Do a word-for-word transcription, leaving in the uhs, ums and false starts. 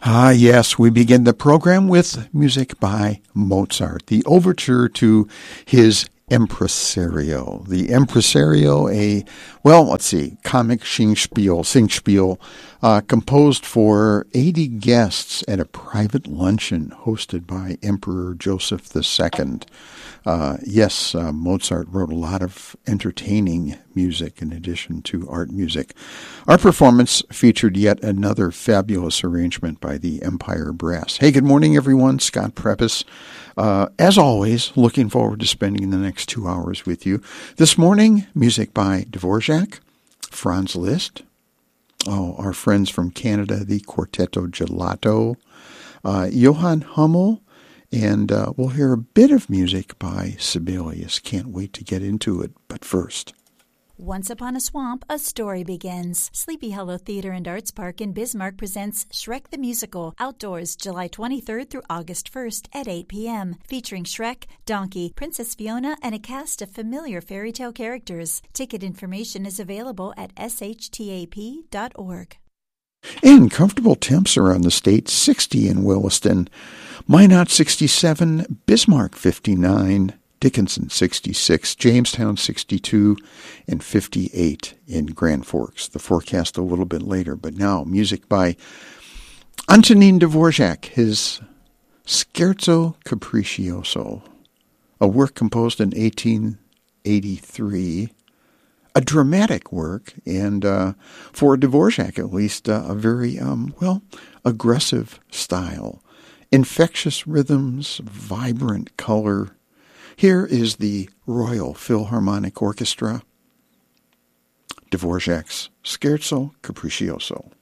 Ah, yes, we begin the program with music by Mozart, the overture to his Impresario. The Impresario, a, well, let's see, comic Singspiel, Singspiel, uh, composed for eighty guests at a private luncheon hosted by Emperor Joseph the Second. Uh, yes, uh, Mozart wrote a lot of entertaining music in addition to art music. Our performance featured yet another fabulous arrangement by the Empire Brass. Hey, good morning, everyone. Scott Prepis. Uh, as always, looking forward to spending the next two hours with you. This morning, music by Dvorak, Franz Liszt, oh, our friends from Canada, the Quartetto Gelato, uh, Johann Hummel, and uh, we'll hear a bit of music by Sibelius. Can't wait to get into it, but first. Once upon a swamp, a story begins. Sleepy Hollow Theater and Arts Park in Bismarck presents Shrek the Musical, outdoors July twenty-third through August first at eight p.m., featuring Shrek, Donkey, Princess Fiona, and a cast of familiar fairy tale characters. Ticket information is available at s h t a p dot org. And comfortable temps around the state, sixty in Williston, Minot sixty-seven, Bismarck fifty-nine, Dickinson sixty-six, Jamestown sixty-two, and fifty-eight in Grand Forks. The forecast a little bit later, but now music by Antonin Dvorak, his Scherzo Capriccioso, a work composed in eighteen eighty-three, a dramatic work, and uh, for Dvorak at least, uh, a very, um, well, aggressive style. Infectious rhythms, vibrant color. Here is the Royal Philharmonic Orchestra, Dvorak's Scherzo Capriccioso.